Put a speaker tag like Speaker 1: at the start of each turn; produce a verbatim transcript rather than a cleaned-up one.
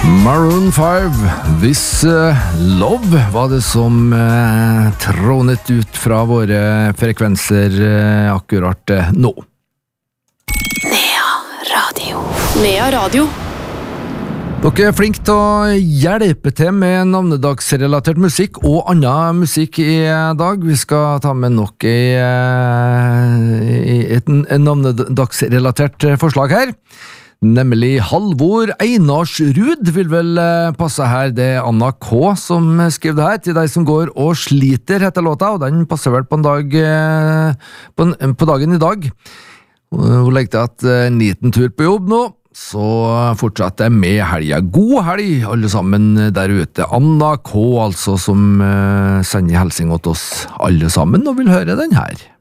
Speaker 1: Maroon five, This uh, Love var det som uh, trånet ut fra våre frekvenser uh, akkurat uh, nå.
Speaker 2: Nea Radio. Nea Radio.
Speaker 1: Dere er flinke til å hjelpe til med navnedagsrelatert musikk og annen musikk i dag. Vi skal ta med nok i, i et navnedagsrelatert forslag her. Nemlig Halvor Einarsrud vil vel passe her. Det er Anna K som skriver det her. Til deg som går og sliter, heter låta, og den passer vel på en dag på, en, på dagen i dag. Hun legger til at en liten tur på jobb nå, så fortsetter jeg med helga. God helg, alle sammen der ute. Anna K, altså, som sender hilsing til oss alle sammen, og vil høre den her.